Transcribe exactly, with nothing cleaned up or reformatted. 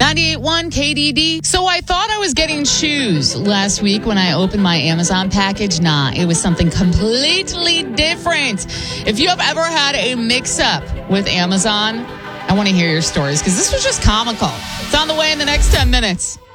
ninety-eight point one K D D. So I thought I was getting shoes last week when I opened my Amazon package. Nah, it was something completely different. If you have ever had a mix-up with Amazon, I want to hear your stories because this was just comical. It's on the way in the next ten minutes.